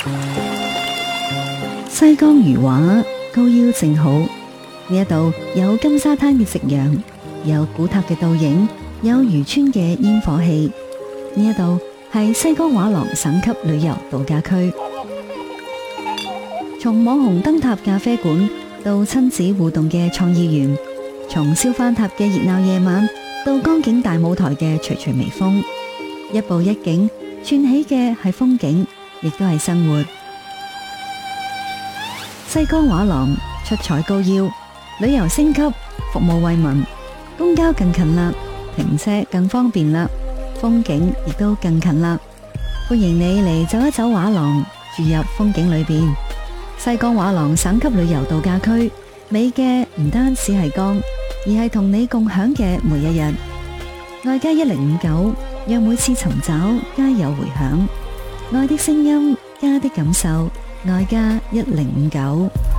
西江如畫，高腰正好。呢一度有金沙灘嘅夕陽，有古塔嘅倒影，有漁村嘅煙火氣。呢一度係西江畫廊省級旅遊度假區。從網紅燈塔咖啡館到親子互動嘅創意園，從燒番塔嘅熱鬧夜晚到江景大舞台嘅徐徐微風，一步一景串起嘅係風景，亦都係生活。西江畫廊出彩高腰，旅遊升級，服務惠民，公交更近啦，停車更方便啦，風景亦都更近啦。歡迎你嚟走一走畫廊，住入風景裏邊。西江畫廊省級旅遊度假區，美嘅唔單止係江，而係同你共享嘅每一日。愛家1059，讓每次尋找皆有回響。愛的聲音，家的感受，愛家1059。